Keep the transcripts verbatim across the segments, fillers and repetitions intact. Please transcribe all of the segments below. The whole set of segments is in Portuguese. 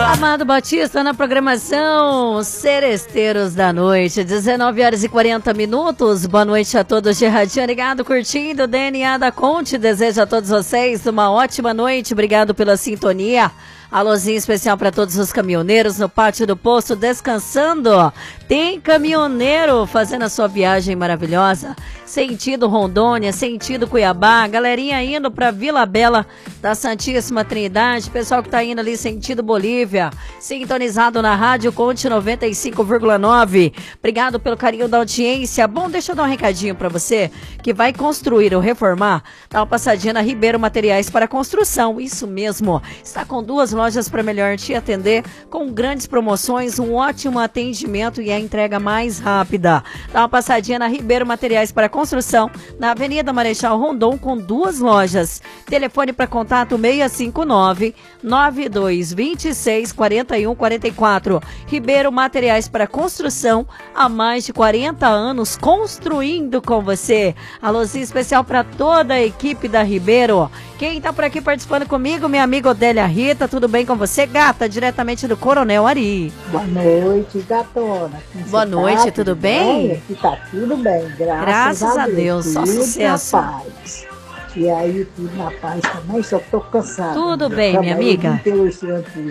Amado Batista na programação Seresteiros da Noite, dezenove horas e quarenta minutos. Boa noite a todos de Radinho ligado, curtindo o D N A da Conte. Desejo a todos vocês uma ótima noite. Obrigado pela sintonia. Alôzinho especial para todos os caminhoneiros no pátio do posto descansando. Tem caminhoneiro fazendo a sua viagem maravilhosa. Sentido Rondônia, sentido Cuiabá. Galerinha indo para Vila Bela da Santíssima Trindade. Pessoal que tá indo ali sentido Bolívia. Sintonizado na Rádio Conte noventa e cinco vírgula nove. Obrigado pelo carinho da audiência. Bom, deixa eu dar um recadinho para você que vai construir ou reformar. Dá uma passadinha na Ribeiro Materiais para Construção. Isso mesmo. Está com duas lojas. Lojas para melhor te atender, com grandes promoções, um ótimo atendimento e a entrega mais rápida. Dá uma passadinha na Ribeiro Materiais para Construção, na Avenida Marechal Rondon, com duas lojas. Telefone para contato seis cinco nove, nove dois dois seis, quatro um quatro quatro. Ribeiro Materiais para Construção, há mais de quarenta anos construindo com você. Alôzinho especial para toda a equipe da Ribeiro. Quem está por aqui participando comigo, minha amiga Odélia Rita, tudo bem com você, gata? Diretamente do Coronel Ari. Boa noite, gatona. Boa noite, tá? Tudo bem? bem? Aqui tá tudo bem, graças, graças a Deus. Deus só sucesso. Na paz. E aí, tudo na paz também, só tô cansada. Tudo bem, minha amiga? Deus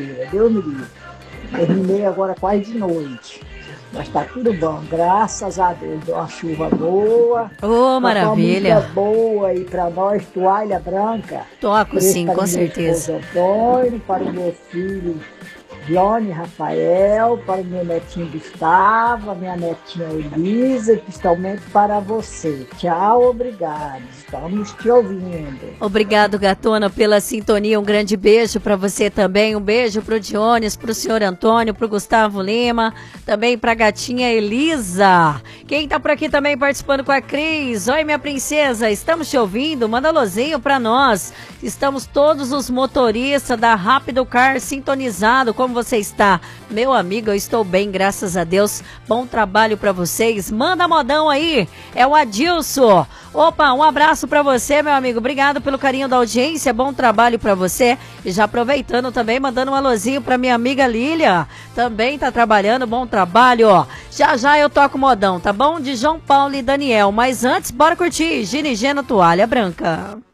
me livre. Terminei agora quase de noite. Mas tá tudo bom, graças a Deus. Deu uma chuva boa. Ô, oh, maravilha. Uma boa aí pra nós, toalha branca. Toco sim, com certeza. Antônio, para o meu filho Johnny Rafael, para o meu netinho Gustavo, a minha netinha Elisa, e principalmente para você. Tchau, obrigado. Estamos te ouvindo. Obrigado, gatona, pela sintonia. Um grande beijo para você também. Um beijo para o Dionis, para o senhor Antônio, para o Gustavo Lima, também para a gatinha Elisa. Quem tá por aqui também participando com a Cris? Oi, minha princesa, estamos te ouvindo? Manda alôzinho para nós. Estamos todos os motoristas da Rápido Car sintonizado. Como você está? Meu amigo, eu estou bem, graças a Deus. Bom trabalho para vocês. Manda modão aí. É o Adilson. Opa, um abraço para você, meu amigo. Obrigado pelo carinho da audiência. Bom trabalho para você. E já aproveitando também, mandando um alôzinho para minha amiga Lília. Também tá trabalhando. Bom trabalho. Já já eu toco modão, tá bom? De João Paulo e Daniel. Mas antes, bora curtir Ginigeno Toalha Branca.